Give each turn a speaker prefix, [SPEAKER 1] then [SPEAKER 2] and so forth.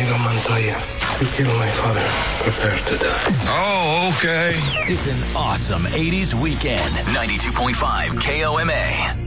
[SPEAKER 1] Inigo Montoya. You killed my father. Prepare to die.
[SPEAKER 2] Oh, okay.
[SPEAKER 3] It's an awesome 80s weekend.
[SPEAKER 4] 92.5 KOMA.